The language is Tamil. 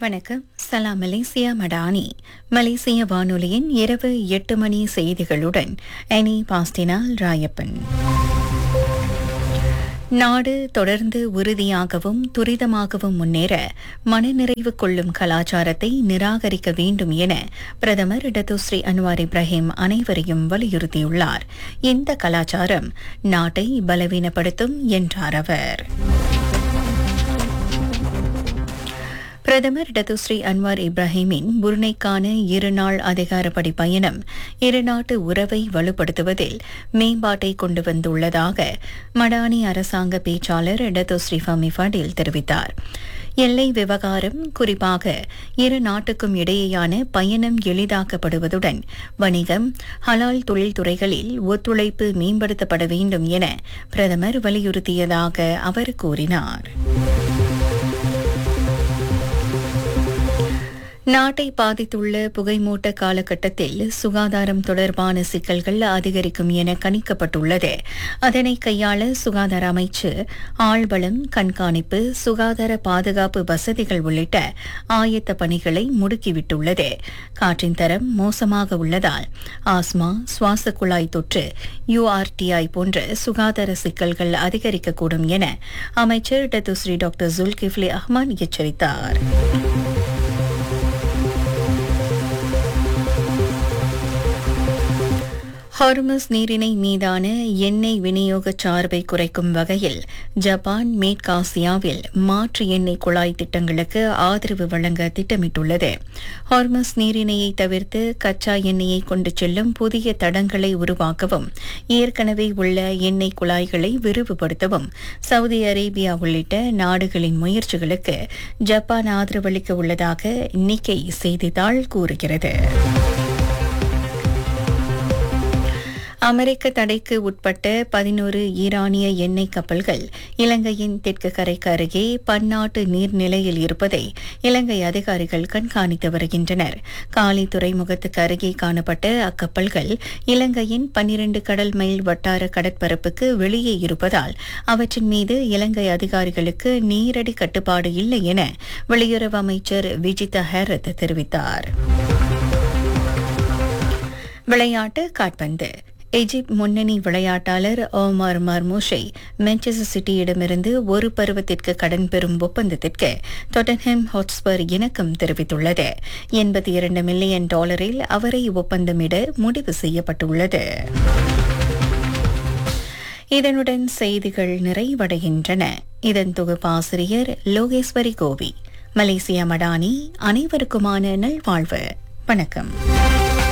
வணக்கம். சலாம் மலேசியா மடானி. மலேசிய வானொலியின் இரவு 8 மணி செய்திகளுடன் அனி பாஸ்டினால் ராயப்பன். நாடு தொடர்ந்து உறுதியாகவும் துரிதமாகவும் முன்னேற மனநிறைவு கொள்ளும் கலாச்சாரத்தை நிராகரிக்க வேண்டும் என பிரதமர் டத்துஸ்ரீ அன்வார் இப்ராஹிம் அனைவரையும் வலியுறுத்தியுள்ளார். இந்த கலாச்சாரம் நாட்டை பலவீனப்படுத்தும் என்றார் அவர். பிரதமர் டத்துஸ்ரீ அன்வார் இப்ராஹிமின் புருனைக்கான 2 நாள் அதிகாரப்படி பயணம் இருநாட்டு உறவை வலுப்படுத்துவதில் மேம்பாட்டை கொண்டு வந்துள்ளதாக மடானி அரசாங்க பேச்சாளர் டத்துஸ்ரீ ஃபமி ஃபடில் தெரிவித்தார். எல்லை விவகாரம், குறிப்பாக இரு நாட்டுக்கும் இடையேயான பயணம் எளிதாக்கப்படுவதுடன் வணிகம், ஹலால் தொழில்துறைகளில் ஒத்துழைப்பு மேம்படுத்தப்பட வேண்டும் என பிரதமர் வலியுறுத்தியதாக அவர் கூறினார். நாட்டை பாதித்துள்ள புகைமூட்ட காலகட்டத்தில் சுகாதாரம் தொடர்பான சிக்கல்கள் அதிகரிக்கும் என கணிக்கப்பட்டுள்ளது. அதனை கையாள சுகாதார அமைச்சு ஆள்பலம், கண்காணிப்பு, சுகாதார பாதுகாப்பு வசதிகள் உள்ளிட்ட ஆயத்த பணிகளை முடுக்கிவிட்டுள்ளது. காற்றின் தரம் மோசமாக உள்ளதால் ஆஸ்மா, சுவாச குழாய் தொற்று, URTI போன்ற சுகாதார சிக்கல்கள் அதிகரிக்கக்கூடும் என அமைச்சர் டத்துஸ்ரீ டாக்டர் ஜுல்கிஃப்லி அஹ்மத் எச்சரித்தார். ஹார்மஸ் நீரிணை மீதான எண்ணெய் விநியோக சார்பை குறைக்கும் வகையில் ஜப்பான் மேற்காசியாவில் மாற்று எண்ணெய் குழாய் திட்டங்களுக்கு ஆதரவு வழங்க திட்டமிட்டுள்ளது. ஹார்மஸ் நீரிணையை தவிர்த்து கச்சா எண்ணெயை கொண்டு செல்லும் புதிய தடங்களை உருவாக்கவும், ஏற்கனவே உள்ள எண்ணெய் குழாய்களை விரிவுபடுத்தவும் சவுதி அரேபியா உள்ளிட்ட நாடுகளின் முயற்சிகளுக்கு ஜப்பான் ஆதரவளிக்க உள்ளதாக நிக்கை செய்தித்தாள் கூறுகிறது. அமெரிக்க தடைக்கு உட்பட்ட 11 ஈரானிய எண்ணெய் கப்பல்கள் இலங்கையின் தெற்கு கரைக்கு அருகே பன்னாட்டு நீர்நிலையில் இருப்பதை இலங்கை அதிகாரிகள் கண்காணித்து வருகின்றனர். காலி துறைமுகத்துக்கு அருகே காணப்பட்ட அக்கப்பல்கள் இலங்கையின் 12 கடல் மைல் வட்டார கடற்பரப்புக்கு வெளியே இருப்பதால் அவற்றின் மீது இலங்கை அதிகாரிகளுக்கு நேரடி கட்டுப்பாடு இல்லை என வெளியுறவு அமைச்சர் விஜிதா ஹேரத் தெரிவித்தார். விளையாட்டு கால்பந்து. எஜிப்த் முன்னணி விளையாட்டாளர் ஓமர் மர்மூஷை மான்செஸ்டர் சிட்டியிடமிருந்து ஒரு பருவத்திற்கு கடன் பெறும் ஒப்பந்தத்திற்கு டொட்டன்ஹாம் ஹாட்ஸ்பர் இணக்கம் தெரிவித்துள்ளது. $82 மில்லியன் அவரை ஒப்பந்தமிட முடிவு செய்யப்பட்டுள்ளது. இதனுடன் செய்திகள் நிறைவடைகின்றன. இதன் தொகுப்பாசிரியர் லோகேஸ்வரி கோவி. மலேசியா மடானி. அனைவருக்குமான நல்வாழ்வு. வணக்கம்.